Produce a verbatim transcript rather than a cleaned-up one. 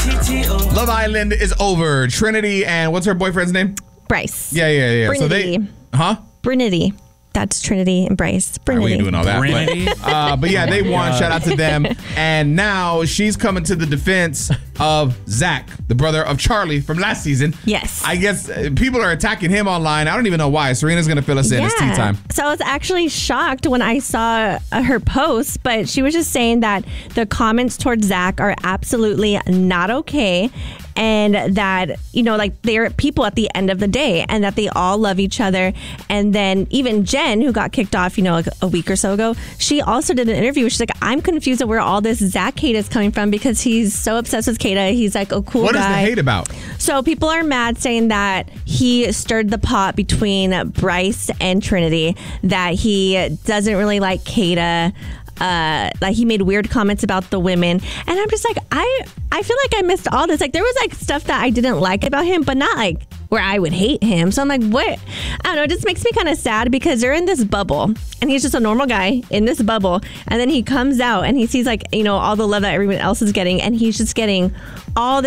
Love Island is over. Trinity and what's her boyfriend's name? Bryce. Yeah, yeah, yeah. Brinity. So they, huh? Brinity. That's Trinity and Bryce. Right, we Brinity. ain't doing all that. But, uh, but yeah, they won. Shout out to them. And now she's coming to the defense of Zach, the brother of Charlie from last season. Yes. I guess uh, people are attacking him online. I don't even know why. Serena's going to fill us in. It's tea time. So I was actually shocked when I saw uh, her post, but she was just saying that the comments towards Zach are absolutely not okay. And that, you know, like they're people at the end of the day and that they all love each other. And then even Jen, who got kicked off, you know, like a week or so ago, she also did an interview. She's like, I'm confused at where all this Zach hate is coming from because he's so obsessed with Kata. He's like a cool What guy. is the hate about? So people are mad saying that he stirred the pot between Bryce and Trinity, that he doesn't really like Kata. Uh, like he made weird comments about the women, and I'm just like, I I feel like I missed all this. Like there was like stuff that I didn't like about him, but not like where I would hate him. So I'm like, what? I don't know. It just makes me kind of sad because they're in this bubble, and he's just a normal guy in this bubble, and then he comes out and he sees like, you know, all the love that everyone else is getting, and he's just getting all this